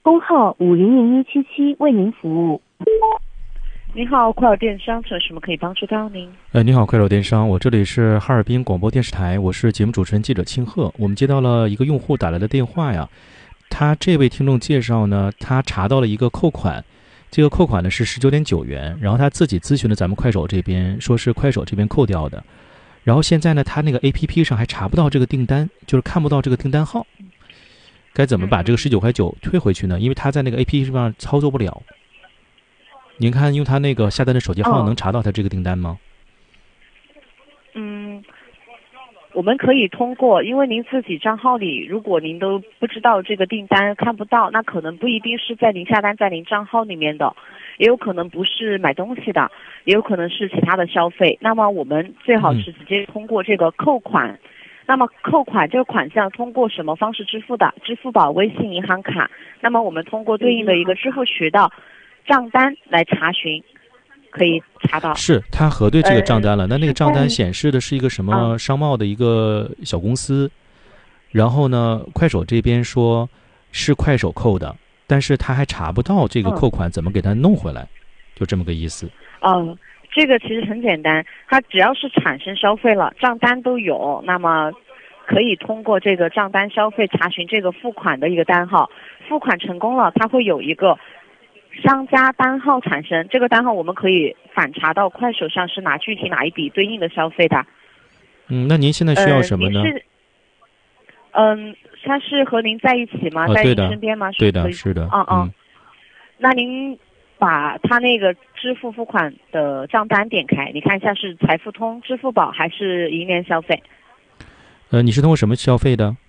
工号500177为您服务。 您好，快手电商，有什么可以帮助到您？ 你好，快手电商，我这里是哈尔滨广播电视台，我是节目主持人记者清鹤。我们接到了一个用户打来的电话呀，他这位听众介绍呢，他查到了一个扣款，这个扣款呢是19.9元，然后他自己咨询了咱们快手这边，说是快手这边扣掉的，然后现在呢，他那个 APP 上还查不到这个订单，就是看不到这个订单号。该怎么把这个19.9块退回去呢？因为他在那个 APP 上操作不了。您看用他那个下单的手机号能查到他这个订单吗？ 我们可以通过，因为您自己账号里，如果您都不知道这个订单看不到，那可能不一定是在您下单在您账号里面的，也有可能不是买东西的，也有可能是其他的消费。那么我们最好是直接通过这个扣款。那么扣款这个款项通过什么方式支付的？支付宝、微信、银行卡。那么我们通过对应的一个支付渠道账单来查询，可以查到。 是他核对这个账单了，那个账单显示的是一个什么商贸的一个小公司，然后呢，快手这边说是快手扣的，但是他还查不到这个扣款怎么给他弄回来，就这么个意思。 这个其实很简单，它只要是产生消费了，账单都有，那么可以通过这个账单消费查询这个付款的一个单号，付款成功了，它会有一个商家单号产生，这个单号我们可以反查到快手上是具体哪一笔对应的消费的。 那您现在需要什么呢？ 他是和您在一起吗？在您身边吗？ 对的，是的。 那您把他那个支付付款的账单点开，你看一下是财付通、支付宝还是银联消费？ 你是通过什么消费的？